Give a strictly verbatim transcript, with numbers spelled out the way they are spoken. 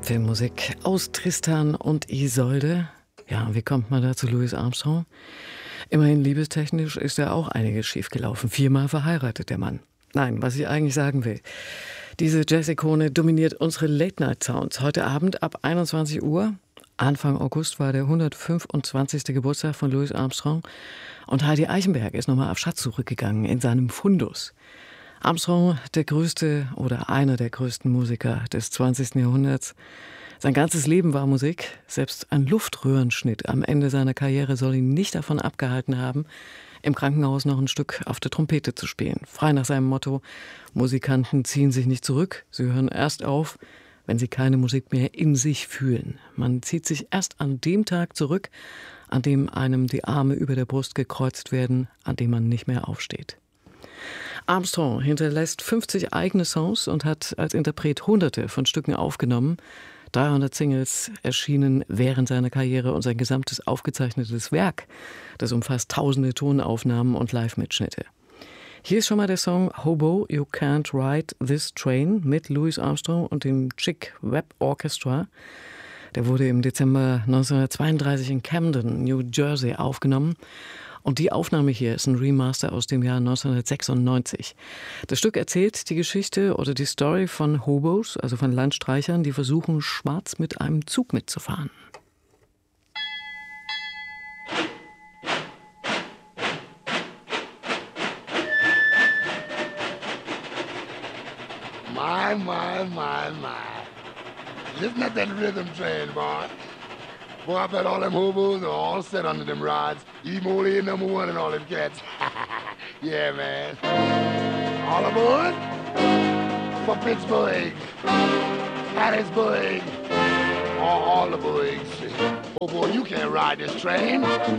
Filmmusik aus Tristan und Isolde. Ja, wie kommt man da zu Louis Armstrong? Immerhin liebestechnisch ist ja auch einiges schiefgelaufen. Viermal verheiratet, der Mann. Nein, was ich eigentlich sagen will. Diese Jazz-Ikone dominiert unsere Late-Night-Sounds. Heute Abend ab einundzwanzig Uhr. Anfang August war der hundertfünfundzwanzigste Geburtstag von Louis Armstrong. Und Heidi Eichenberg ist nochmal auf Schatz zurückgegangen in seinem Fundus. Armstrong, der größte oder einer der größten Musiker des zwanzigsten Jahrhunderts. Sein ganzes Leben war Musik. Selbst ein Luftröhrenschnitt am Ende seiner Karriere soll ihn nicht davon abgehalten haben, im Krankenhaus noch ein Stück auf der Trompete zu spielen. Frei nach seinem Motto: Musikanten ziehen sich nicht zurück, sie hören erst auf, wenn sie keine Musik mehr in sich fühlen. Man zieht sich erst an dem Tag zurück, an dem einem die Arme über der Brust gekreuzt werden, an dem man nicht mehr aufsteht. Armstrong hinterlässt fünfzig eigene Songs und hat als Interpret Hunderte von Stücken aufgenommen. dreihundert Singles erschienen während seiner Karriere und sein gesamtes aufgezeichnetes Werk, das umfasst tausende Tonaufnahmen und Live-Mitschnitte. Hier ist schon mal der Song Hobo, You Can't Ride This Train mit Louis Armstrong und dem Chick Webb Orchestra. Der wurde im Dezember neunzehnhundertzweiunddreißig in Camden, New Jersey aufgenommen. Und die Aufnahme hier ist ein Remaster aus dem Jahr neunzehnhundertsechsundneunzig. Das Stück erzählt die Geschichte oder die Story von Hobos, also von Landstreichern, die versuchen, schwarz mit einem Zug mitzufahren. My, my, my, my. Listen at that rhythm train, boy. Boy, I bet all them hobos are all set under them rods. Even old A number one and all them cats. Yeah, man. All aboard for Pittsburgh, Hattiesburg, all, all the boys. Oh boy, you can't ride this train.